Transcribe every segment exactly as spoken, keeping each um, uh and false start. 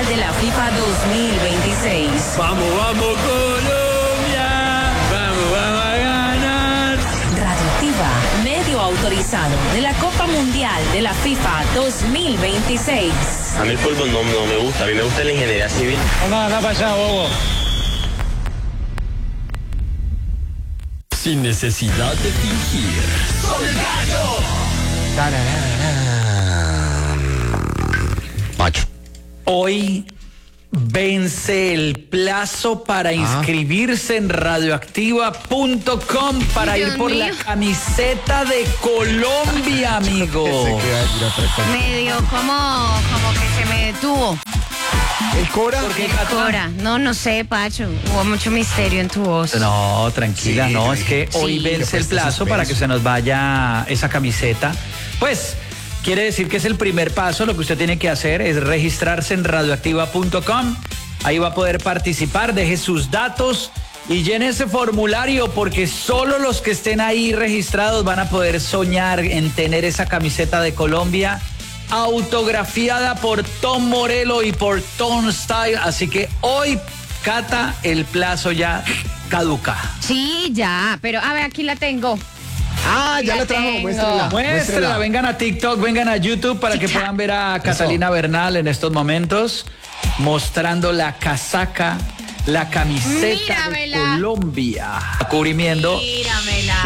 Mundial de la FIFA dos mil veintiséis. Vamos, vamos Colombia, vamos, vamos a ganar. Radioactiva, medio autorizado de la Copa Mundial de la FIFA dos mil veintiséis. A mí el fútbol no, no me gusta, a mí me gusta la ingeniería civil. Vamos acá para allá, bobo. Sin necesidad de fingir. ¡Soy el gallo! Pacho. Hoy vence el plazo para inscribirse en radioactiva punto com para Dios ir por mío. la camiseta de Colombia, amigo. Medio como, como que se me detuvo. ¿El Cora? Porque Cora, no, no sé, Pacho. Hubo mucho misterio en tu voz. No, tranquila, Sí, no, yo es que dije, hoy sí, vence que el puesto plazo suspenso. para que se nos vaya esa camiseta. Pues quiere decir que es el primer paso. Lo que usted tiene que hacer es registrarse en radioactiva punto com. Ahí va a poder participar, deje sus datos y llene ese formulario, porque solo los que estén ahí registrados van a poder soñar en tener esa camiseta de Colombia autografiada por Tom Morello y por Tom Style. Así que hoy, Cata, el plazo ya caduca. Sí, ya, pero a ver, aquí la tengo. Ah, ya La la trajo, tengo. muéstrela. Muéstrela, vengan a TikTok, vengan a YouTube para que puedan ver a Catalina Bernal en estos momentos mostrando la casaca, la camiseta Míramela. de Colombia. Cubrimiento. Míramela.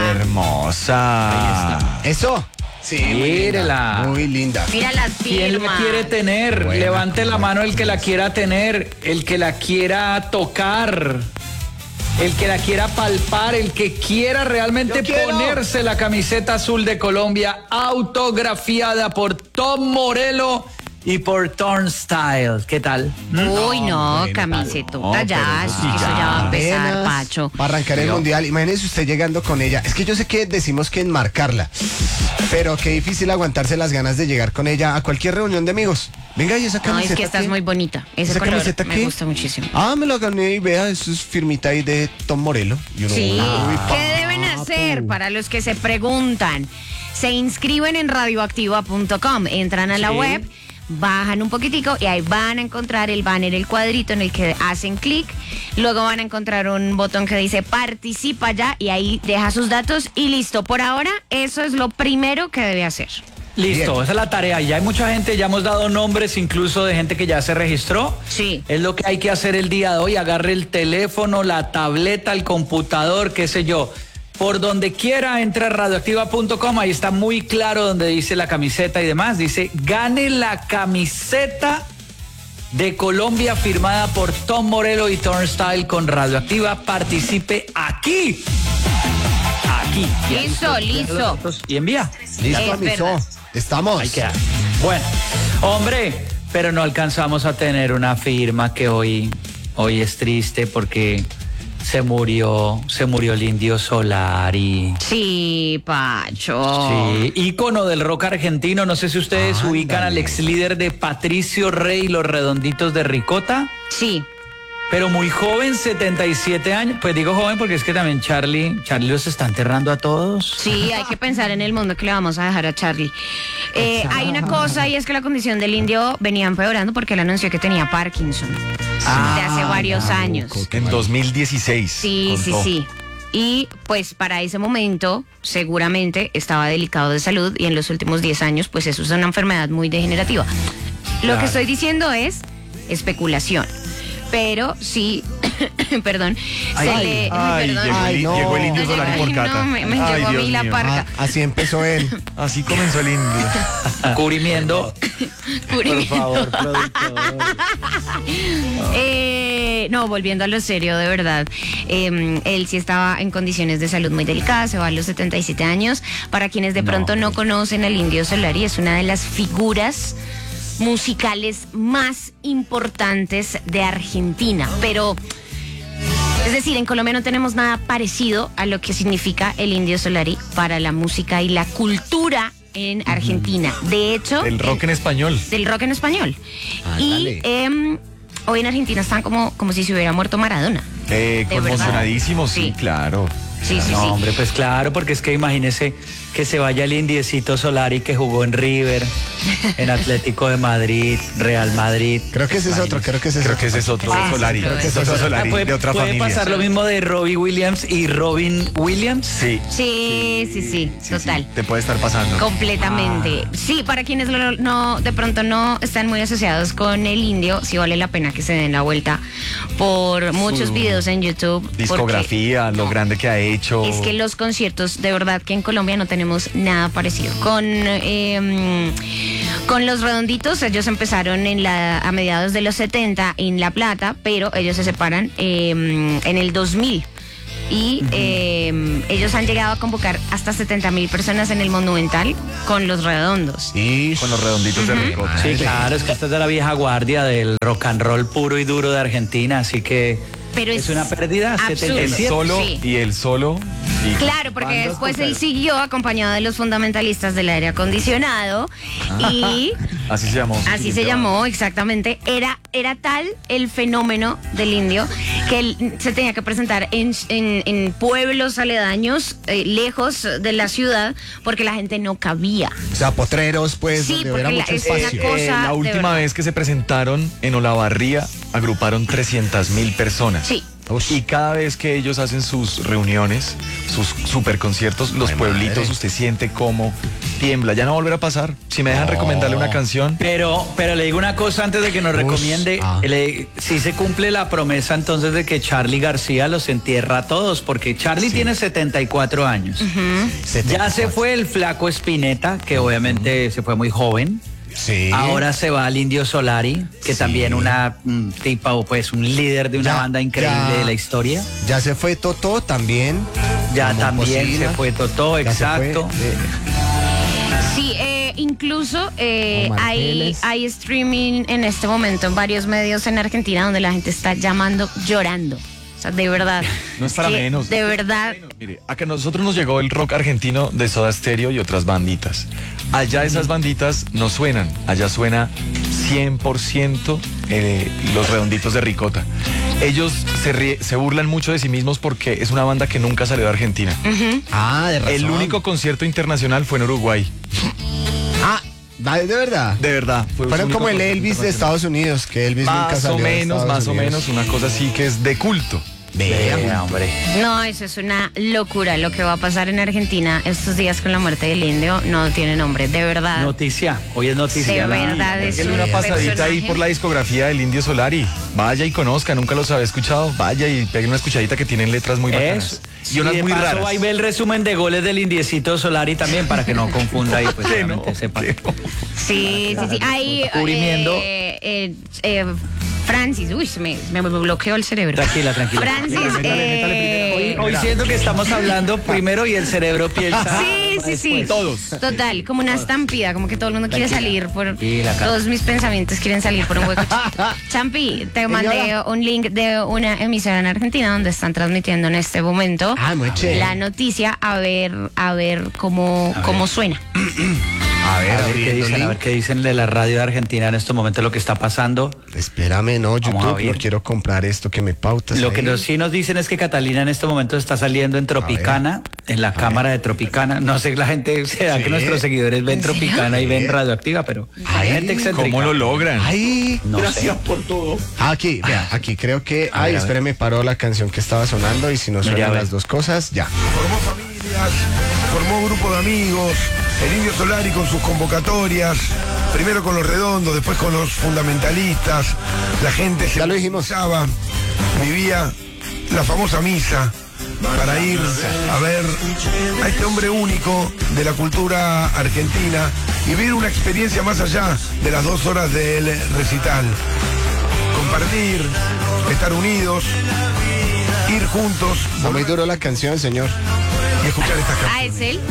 Hermosa. Eso. Sí, muy Mírela. linda. Muy linda. Mira las ¿Quién la firmas. quiere tener? Buena, Levante la buena. mano el que la quiera tener, el que la quiera tocar, el que la quiera palpar, el que quiera realmente Yo quiero. ponerse la camiseta azul de Colombia autografiada por Tom Morello y por Tom Style. ¿Qué tal? Uy, no, bueno, camisetota no, ya, pero eso, sí, eso ya va a empezar, Apenas Pacho. va a arrancar el mundial. Imagínese usted llegando con ella. Es que yo sé que decimos que enmarcarla, pero qué difícil aguantarse las ganas de llegar con ella a cualquier reunión de amigos. Venga, ¿y esa No, camiseta? es que estás qué? muy bonita. Ese ¿Esa color camiseta me qué? gusta muchísimo. Ah, me la gané y vea, eso es firmita ahí de Tom Morello. Y uno, Sí, uy, ¿qué deben hacer para los que se preguntan? Se inscriben en radioactiva punto com, entran a la Sí. web, bajan un poquitico y ahí van a encontrar el banner, el cuadrito en el que hacen clic. Luego van a encontrar un botón que dice participa ya y ahí deja sus datos y listo. Por ahora, eso es lo primero que debe hacer. Listo, Bien. esa es la tarea. Ya hay mucha gente, ya hemos dado nombres incluso de gente que ya se registró. Sí. Es lo que hay que hacer el día de hoy. Agarre el teléfono, la tableta, el computador, qué sé yo. Por donde quiera, entre a radioactiva punto com. Ahí está muy claro donde dice la camiseta y demás. Dice, gane la camiseta de Colombia firmada por Tom Morello y Tom Style con Radioactiva. Participe aquí. Aquí. Y ahí Listo, usted tiene listo. los datos Y envía. Listo, Es amiso. verdad. Estamos. Ahí queda. Bueno, hombre, pero no alcanzamos a tener una firma que hoy, hoy es triste porque se murió, se murió el Indio Solari. Sí, Pacho. Sí, ícono del rock argentino. No sé si ustedes Ándale. ubican al ex líder de Patricio Rey y los Redonditos de Ricota. Sí. Pero muy joven, setenta y siete años. Pues digo joven porque es que también Charlie, Charlie los está enterrando a todos. Sí, hay que pensar en el mundo que le vamos a dejar a Charlie. Eh, hay una cosa y es que la condición del indio venía empeorando porque él anunció que tenía Parkinson de hace varios años. En dos mil dieciséis. Sí, sí, contó. sí. Y pues para ese momento seguramente estaba delicado de salud y en los últimos diez años pues eso es una enfermedad muy degenerativa. Lo Claro. que estoy diciendo es especulación. Pero sí, perdón, Ay, se ay, le... Ay, perdón. llegó, el, Ay, no. llegó el Indio No Solari llegó- por ay, Cata. no, me- me Ay, llegó a Dios mí la mío. parca. Ah, así empezó él. Así comenzó el Indio. Cubrimiento. Por favor, productor. Eh, no, volviendo a lo serio, de verdad. Eh, él sí estaba en condiciones de salud muy delicadas, se va a los setenta y siete años. Para quienes de pronto no conocen al Indio Solari, es una de las figuras musicales más importantes de Argentina. Pero, es decir, en Colombia no tenemos nada parecido a lo que significa el Indio Solari para la música y la cultura en Argentina. De hecho, El rock en español. del rock en español. Ándale. Y em, hoy en Argentina están como, como si se hubiera muerto Maradona. Eh, De verdad. conmocionadísimo, sí, Sí. claro. Sí, sí, No, sí. hombre, pues claro, porque es que imagínese, que se vaya el Indiecito Solari que jugó en River, en Atlético de Madrid, Real Madrid. Creo que ese es otro, creo que ese es Creo otro. que ese es otro Ah, Solari. creo que Ese es otro Solari, Ah, puede, de otra puede familia. pasar lo mismo de Robbie Williams y Robin Williams. Sí. Sí, sí, sí, sí, total. sí, te puede estar pasando. Completamente. Sí, para quienes lo- no, de pronto no están muy asociados con el indio, sí vale la pena que se den la vuelta por muchos Su videos en YouTube. porque- Discografía, lo no, grande que ha hecho. Es que los conciertos, de verdad que en Colombia no tenemos nada parecido. Con, eh, con Los Redonditos, ellos empezaron en la, a mediados de los setenta en La Plata, pero ellos se separan eh, en el dos mil. Y eh, ellos han llegado a convocar hasta setenta mil personas en el Monumental con Los Redondos. Y Con los redonditos de ricota. Sí, claro, es que esta es de la vieja guardia del rock and roll puro y duro de Argentina, así que Pero es es una pérdida. absurdo. setenta y El siete. solo Sí. y el solo. Y Claro, porque Bandas después él totales. siguió acompañado de los fundamentalistas del aire acondicionado y así se llamó. así se llamó exactamente. Era, era tal el fenómeno del indio que él se tenía que presentar en, en- en pueblos aledaños, eh, lejos de la ciudad, porque la gente no cabía. o sea, potreros, pues, Sí, donde porque hubiera la- mucho es una espacio. cosa- Eh, la de última verdad. vez que se presentaron en Olavarría, agruparon trescientas mil personas. Sí. Ush. Y cada vez que ellos hacen sus reuniones, sus super conciertos, los Ay, pueblitos, madre. usted siente cómo tiembla. Ya no va a volver a pasar. Si me dejan No. recomendarle una canción. Pero, pero le digo una cosa antes de que nos Ush, recomiende. ah. Le- si se cumple la promesa entonces de que Charly García los entierra a todos, porque Charly tiene setenta y cuatro años. Ya se fue el flaco Spinetta, que obviamente se fue muy joven. Sí. Ahora se va al Indio Solari, que Sí. también una mm, tipa o pues un líder de una Ya, banda increíble ya. de la historia. Ya se fue Totó también. Ya como también Pocina. se fue Totó, Ya se fue, exacto. eh, Sí, eh, incluso eh, Omar hay, Geles. hay streaming en este momento en varios medios en Argentina donde la gente está llamando llorando. O sea, de verdad. No es para que menos. De verdad. Mire, a que a nosotros nos llegó el rock argentino de Soda Stereo y otras banditas. Allá esas banditas no suenan. Allá suena cien por ciento eh, los redonditos de ricota. Ellos se, ríe- se burlan mucho de sí mismos porque es una banda que nunca salió de Argentina. Ah, de razón. El único concierto internacional fue en Uruguay. Ah, ¿de verdad? De verdad. Fue su Fueron único como el concierto Elvis de internacional. Estados Unidos, que Elvis nunca Más salió o de menos, Estados más o Unidos. menos, una cosa así que es de culto. Vea. Vea, hombre. No, eso es una locura. Lo que va a pasar en Argentina estos días con la muerte del indio no tiene nombre. De verdad. Noticia, hoy es noticia. De la- verdad, es Denle un una pasadita personaje. ahí por la discografía del Indio Solari. Vaya y conozca, nunca los había escuchado. Vaya y pegue una escuchadita que tienen letras muy bacanas. Eso. Y unas de muy paso, raras. ahí ve el resumen de goles del Indiecito Solari también para que no confunda y pues Que obviamente no, sepa. que no. Sí, sí, sí. Ahí. Cubrimiento. eh, eh, eh, Francis, uy, se me, me bloqueó el cerebro. Tranquila, tranquila. Francis, eh, Hoy, hoy siento que estamos hablando primero y el cerebro piensa. Sí, sí, sí. Todos. Total, como una estampida, como que todo el mundo quiere salir por. Tranquila, Carla. Todos mis pensamientos quieren salir por un hueco. Champi, te mandé Señora. un link de una emisora en Argentina donde están transmitiendo en este momento Ah, muy chévere. la noticia, a ver, a ver cómo, A cómo ver. suena. A ver, A ver qué abriendo dicen, a link. ver qué dicen de la radio de Argentina en este momento, lo que está pasando. Espérame, no, Vamos a YouTube, ver. no quiero comprar esto que me pautas. Lo ahí. que nos, sí nos dicen es que Catalina en este momento está saliendo en Tropicana, en la cámara de Tropicana. No sé, la gente se da Sí. que nuestros seguidores ven ¿En serio? Tropicana y ven Radioactiva, pero hay Ay, gente excéntrica. ¿Cómo lo logran? Ay, No sé. aquí, vea, aquí creo que. A Ay, ver, a ver. espéreme, paró la canción que estaba sonando y si no Mira, suenan a ver. las dos cosas, ya. Formó familias, formó un grupo de amigos, el Indio Solari con sus convocatorias, primero con los redondos, después con los fundamentalistas, la gente se Ya lo dijimos. movilizaba, vivía la famosa misa para ir a ver a este hombre único de la cultura argentina y vivir una experiencia más allá de las dos horas del recital. Compartir, estar unidos, ir juntos, Está muy duro la canción, señor. y escuchar estas canciones. Ah, es él.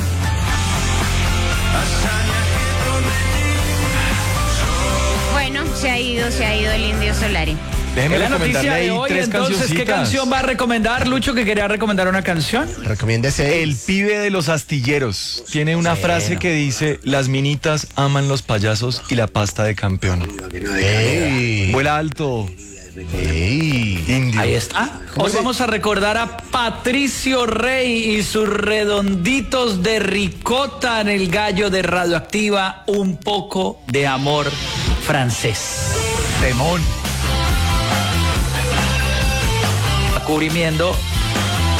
Bueno, se ha ido, se ha ido el Indio Solari. Déjeme En la recomendarle noticia de ahí hoy, tres entonces, ¿qué cancioncitas. canción va a recomendar, Lucho, que quería recomendar una canción? Recomiéndese. El pibe de los astilleros tiene una frase que dice: las minitas aman los payasos y la pasta de campeón. Ey. Vuela alto, Ey. Indio. Ahí está. Hoy se- vamos a recordar a Patricio Rey y sus redonditos de ricota en el gallo de Radioactiva, un poco de amor francés. Temón. Cubrimiento